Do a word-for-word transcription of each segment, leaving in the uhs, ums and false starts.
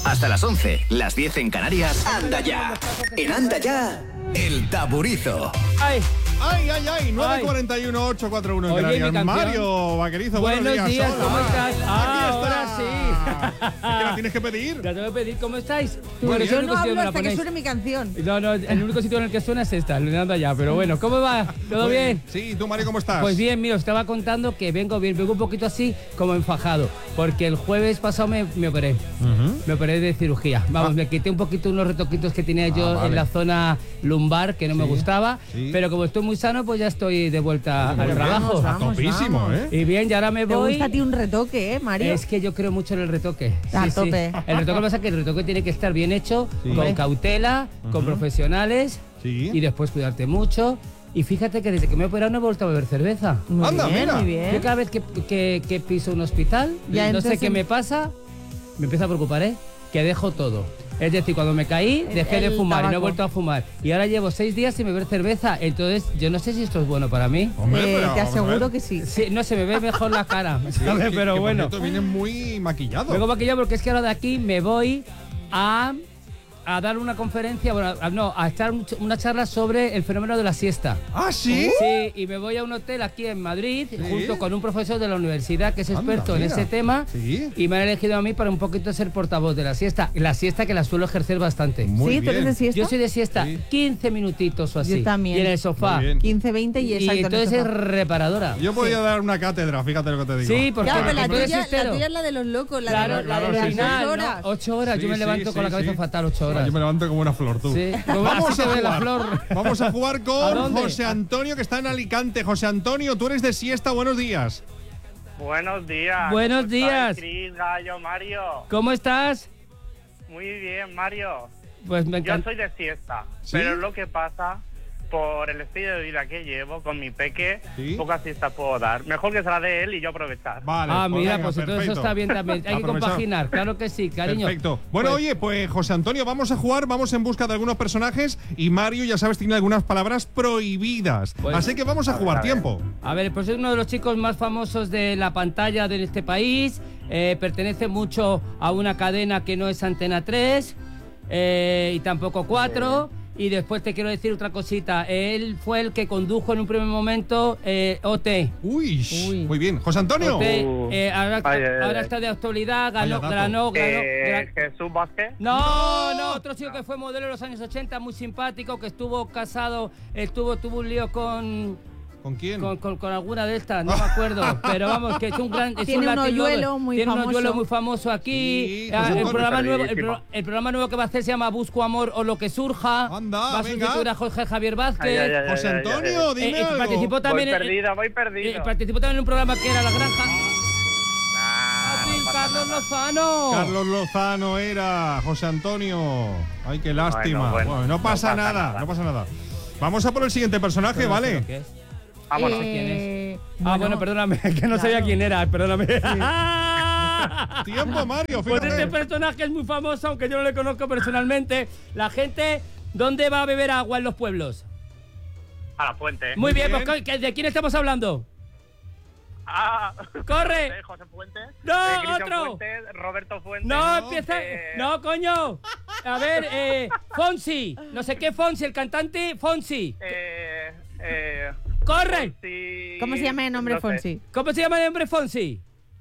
Hasta las once, las diez en Canarias. Anda ya. En Anda ya, El Taburizo. Ay. Ay, ay, ay, nueve cuarenta y uno, ocho cuarenta y uno en Oye, Canarias. Mario Vaquerizo, buenos, buenos días. días. Hola. ¿Cómo estás? Ah, ahora sí. ¿Qué la tienes que pedir? La tengo que pedir, ¿cómo estáis? Bueno, yo no hablo hasta que suene mi canción. No, no, el único sitio en el que suena es esta, Leonardo allá. Pero bueno, ¿cómo va? ¿Todo Muy bien? Sí, ¿tú, Mario, cómo estás? Pues bien, mira, os estaba contando que vengo bien, vengo un poquito así como enfajado, porque el jueves pasado me, me operé. Uh-huh. Me operé de cirugía. Vamos, ah. me quité un poquito unos retoquitos que tenía yo ah, vale. en la zona lumbar que no sí. me gustaba, sí. pero como estoy muy sano, pues ya estoy de vuelta al trabajo. Vamos, topísimo, ¿eh? Y bien, y ahora me voy. ¿Te gusta a ti un retoque, eh, Mario? Es que yo creo mucho en el retoque. A sí, tope. Sí. El retoque pasa que el retoque tiene que estar bien hecho, sí. con cautela, uh-huh. con profesionales sí. y después cuidarte mucho. Y fíjate que desde que me he operado no he vuelto a beber cerveza. Muy Anda, bien, mira. muy bien. Yo cada vez que, que, que piso un hospital, ya, no entonces... sé qué me pasa, me empieza a preocupar, ¿eh? Que dejo todo. Es decir, cuando me caí, dejé el, de fumar tabaco. Y no he vuelto a fumar. Y ahora llevo seis días sin beber cerveza. Entonces, yo no sé si esto es bueno para mí. Hombre, eh, pero, te aseguro que sí. sí. No se me ve mejor la cara, sí, ¿sabes? Que, pero que bueno. Por vienes muy maquillado. Vengo maquillado porque es que ahora de aquí me voy a... a dar una conferencia, bueno, a, no, a estar una charla sobre el fenómeno de la siesta. ¿Ah, sí? Sí, y me voy a un hotel aquí en Madrid, ¿sí? junto con un profesor de la universidad que es experto Anda, en ese tema, ¿sí? y me han elegido a mí para un poquito ser portavoz de la siesta. La siesta que la suelo ejercer bastante. Muy ¿Sí? bien. ¿Tú eres de siesta? Yo soy de siesta, sí. quince minutitos o así. Yo también. Y en el sofá. quince, veinte y exacto. Y entonces es reparadora. Yo podía sí. dar una cátedra, fíjate lo que te digo. Sí, porque claro, la, tuya, la tuya es la de los locos, la claro, de, la la de, de las final, ocho horas. ¿no? Ocho horas, sí, yo me levanto sí, con la cabeza sí. fatal, ocho horas. Yo me levanto como una flor, tú. Sí. Vamos a jugar. jugar. La flor. Vamos a jugar con José Antonio, que está en Alicante. José Antonio, tú eres de siesta, buenos días. Buenos días. Buenos días. Cris, Gallo, Mario. ¿Cómo estás? Muy bien, Mario. Pues me encanta. Yo soy de siesta, ¿sí? pero lo que pasa, por el estilo de vida que llevo con mi peque, ¿sí? pocas siestas puedo dar. Mejor que será de él y yo aprovechar. Vale, ah, pues mira, venga, pues perfecto. entonces eso está bien también. Hay que compaginar, claro que sí, cariño. Perfecto. Bueno, pues, oye, pues José Antonio, vamos a jugar, vamos en busca de algunos personajes y Mario, ya sabes, tiene algunas palabras prohibidas. Bueno, así que vamos a jugar, a ver. tiempo. A ver, pues es uno de los chicos más famosos de la pantalla de este país. Eh, pertenece mucho a una cadena que no es Antena tres eh, y tampoco cuatro. Sí. Y después te quiero decir otra cosita. Él fue el que condujo en un primer momento eh, O T. Uy, Uy, muy bien. José Antonio. O T, eh, ahora, ay, ay, ahora ay. está de actualidad, ganó, Vaya ganó, ganó. Eh, gran- Jesús Vázquez. No, No. no, otro chico que fue modelo en los años ochenta, muy simpático, que estuvo casado, estuvo, tuvo un lío con... ¿Con quién? Con, con, con alguna de estas, no me acuerdo, pero vamos, que es un gran... Es Tiene un un latino, hoyuelo muy tiene famoso. un hoyuelo muy famoso aquí. Sí, Ah, José el, Antonio, programa nuevo, el, perdidísimo. pro- el programa nuevo que va a hacer se llama Busco Amor o lo que surja. Anda, va a venga. sustituir a Jorge Javier Vázquez. Ay, ay, ay, José ay, ay, Antonio, ay. dime Eh, eh, algo. participó también Voy en- perdido, voy eh, perdido. participó también en un programa que era La Granja. Nah, Fácil, no pasa Carlos nada. Lozano. Carlos Lozano era José Antonio. Ay, qué lástima. Bueno, bueno, no pasa no pasa nada, nada. no pasa nada. Vamos a por el siguiente personaje, Pero no sé ¿vale? lo que es. Vámonos. Eh, Ah, bueno, perdóname, que no sabía quién era, perdóname. Tiempo, Mario, Pues fíjate. este personaje es muy famoso, aunque yo no le conozco personalmente. La gente, ¿dónde va a beber agua en los pueblos? A la fuente. Muy bien, bien. pues ¿de quién estamos hablando? Ah, ¡Corre! de José Fuentes. ¡No, de Cristian otro! Fuentes, Roberto Fuentes. No, empieza. eh, No, coño. A ver, eh, Fonsi. No sé qué Fonsi, el cantante Fonsi. Eh, eh, ¡Corre! Fonsi- ¿Cómo se llama el nombre no sé. Fonsi? ¿Cómo se llama el hombre Fonsi?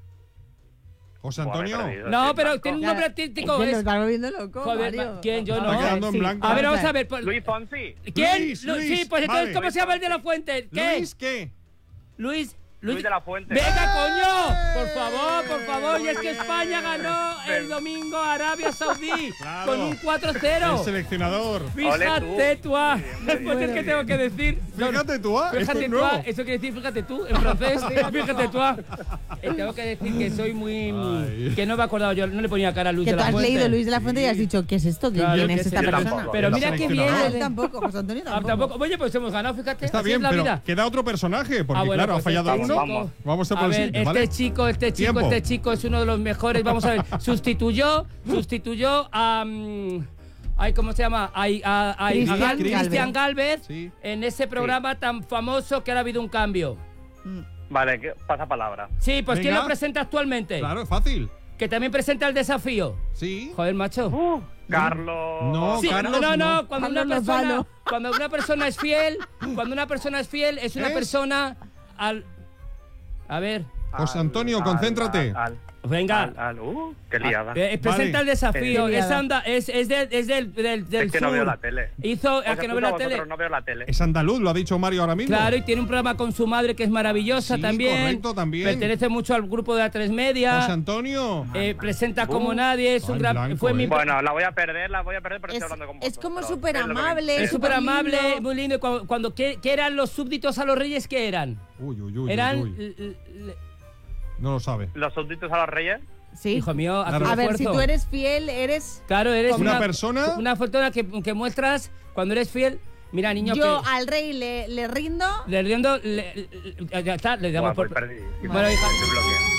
José Buah, me he Antonio. perdido, No, estoy pero blanco. tiene un Ya, nombre es artístico. que lo es- está volviendo loco, Joder, Mario. ¿quién? Yo Está no. quedando en Sí. blanco. A ver, vamos a ver. pues- Luis Fonsi. ¿Quién? Luis, Lu- Luis, Sí, pues entonces, vale. ¿cómo se llama el de la fuente? ¿Qué? Luis, ¿qué? Luis. Luis de la Fuente. ¡Venga, coño! Por favor, por favor. Y es que España ganó el domingo a Arabia Saudí Claro. con un cuatro cero. El seleccionador. Fíjate tú. ah. Pues es que tengo que decir. No, Fíjate tú, ah, esto Fíjate es tú, nuevo. ah, eso quiere decir fíjate tú en francés. Fíjate tú. ah. Eh, tengo que decir que soy muy. Ay. Que no me he acordado yo, no le ponía cara a Luis Que de tú la has Fuente. leído Luis de la Fuente y has dicho, ¿qué es esto? ¿Quién Claro, es que esta sí, yo persona? tampoco. Pero Yo mira qué bien. seleccionador. Ah, él tampoco, José Antonio Ah, tampoco. tampoco. Oye, pues hemos ganado, fíjate. Está así bien, es la pero vida. queda otro personaje, porque Ah, bueno, claro, pues ha fallado este uno. chico- Vamos a por A el ver, siguiente, este ¿vale? chico, este chico, Tiempo. este chico es uno de los mejores. Vamos a ver, sustituyó, sustituyó a. mm, ay, ¿cómo se llama? A, a- a- a Cristian Gal- Galvez. Cristian Galvez Sí. en ese programa tan famoso que ahora ha habido un cambio. Vale, que pasa palabra. Sí, pues ¿quién Venga. lo presenta actualmente? Claro, fácil. que también presenta el desafío. Sí. Joder, macho. Uh, Carlos. No, Sí, Carlos, no, no, no. cuando Carlos una persona, Lozano. cuando una persona es fiel, cuando una persona es fiel, es una ¿Es? persona al a ver, José Antonio, Al- concéntrate. Al, al, venga. al- al- uh, qué liada. Eh, presenta Vale. el desafío, Qué es, liada. anda, es, es, de- es del, del, del es que no sur. veo la tele. Hizo, Os a que no escucho ve a la vosotros, tele. No veo la tele. Es andaluz, lo ha dicho Mario ahora mismo. Claro, y tiene un programa con su madre que es maravillosa Sí, también. correcto, también. Pertenece mucho al grupo de A tres Media. José Antonio. Eh, presenta como Uh. nadie, es un Ay, gran. blanco, fue mi eh. Bueno, la voy a perder, la voy a perder, pero Es- estoy hablando con es vosotros. como Es súper lo que me amable, interesa. Es súper amable, lindo. muy lindo. y Cuando, cuando ¿qué, qué eran los súbditos a los reyes? ¿Qué eran? Uy, uy, uy, eran. uy, uy. l- l- l- No lo sabe. Los súbditos a los reyes. Sí. Hijo mío, haz Claro. un A ver, si esfuerzo. tú eres fiel, eres... Claro, eres Una persona- Una persona que, que muestras cuando eres fiel. Mira, niño, Yo que. al rey le, le rindo. Le riendo. le- le- ya está, le damos Buah, por. pues perdí. Bueno, hija. Estoy bloqueado.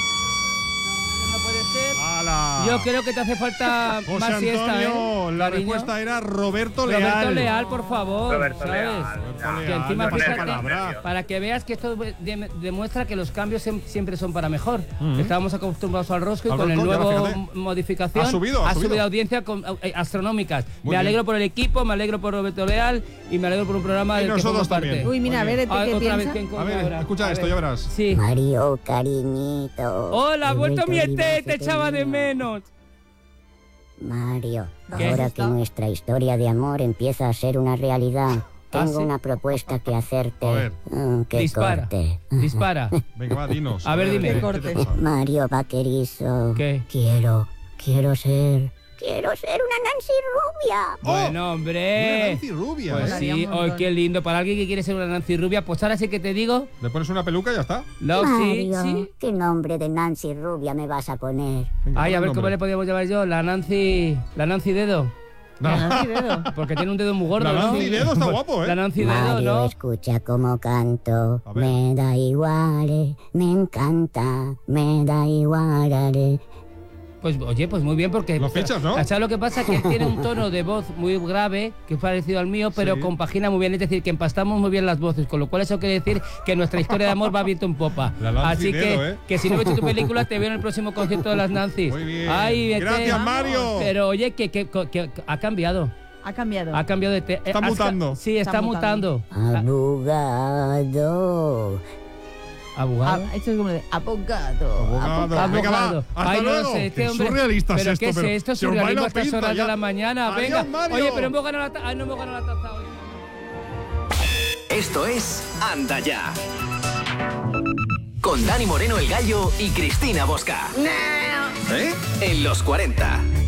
No puede ser. ¡Hala! Yo creo que te hace falta José más siesta, Antonio, ¿eh? la cariño? respuesta era Roberto Leal. Roberto Leal, por favor. Roberto ¿sabes? Leal. Roberto Ya. Leal, Que encima me pone fíjate, palabra. para que veas que esto de- demuestra que los cambios sem- siempre son para mejor. Ujú. Estábamos acostumbrados al rosco y Al con el rosco, ya, nuevo fíjate. m- modificación Ha subido, ha subido. audiencia con- eh, astronómicas. Muy me bien. alegro por el equipo, me alegro por Roberto Leal y me alegro por un programa Y del que formo nosotros parte. también. Uy, mira, a Muy ver, bien. ¿este Ah, qué otra vez, piensa? ¿quién A coño ver, ahora? escucha A esto, ver. ya verás. Sí. Mario, cariñito. Hola, He vuelto mi vuelto a Ete, olvidarte te echaba de mío. menos. Mario, ¿Qué? ahora que nuestra historia de amor empieza a ser una realidad, tengo ¿sí? una propuesta que hacerte. A ver. Mm, que Dispara. corte. Dispara. Venga, va, dinos. A ver, dime. ¿qué Que te corte. pasa? Mario Vaquerizo. ¿Qué? Quiero, quiero ser, quiero ser una Nancy rubia. Bueno, Una hombre. Nancy rubia, Pues ¿eh? Molaría sí, un hoy montón. qué lindo. Para alguien que quiere ser una Nancy rubia, pues ahora sí que te digo. Le pones una peluca y ya está. No, sí, Mario, sí. ¿qué nombre de Nancy rubia me vas a poner? Venga, Ay, a pon ver el cómo le nombre. podíamos llamar yo. La Nancy. La Nancy Dedo. No. Nancy Dedo. Porque tiene un dedo muy gordo. La ¿no? Nancy Dedo está guapo, ¿eh? La Nancy Dedo, Mario, ¿no? escucha cómo canto. A ver. Me da igual, eh, me encanta, me da igual. eh. Pues oye, pues muy bien porque... Lo fichas, ¿no? ¿Sabes lo que pasa? Que él tiene un tono de voz muy grave, que es parecido al mío, pero Sí. compagina muy bien. Es decir, que empastamos muy bien las voces, con lo cual eso quiere decir que nuestra historia de amor va viento en popa. La Nancy Así que, Dedo, ¿eh? que si no he visto tu película, te veo en el próximo concierto de las Nancy's. Muy bien. Ay, vete. Gracias, Mario. Pero oye, que, que- que- que ha cambiado. Ha cambiado. Ha cambiado de... Te Está has ca- mutando. Sí, está, Está mutando. Ah, Abogado. Ah, Abogado. esto es como de abogado. Abogado. Venga, va. Abogado. Hasta Ay, no luego. sé, este Qué hombre- surrealista es ¿Pero esto, qué es pero esto? se os va Surrealismo la a estas pinza horas ya. de la mañana. Adiós, Venga. Mario. Oye, pero hemos ganado la taza. Ay, no hemos ganado la taza hoy. Esto es Anda Ya. Con Dani Moreno el Gallo y Cristina Bosca. ¿Eh? En los cuarenta.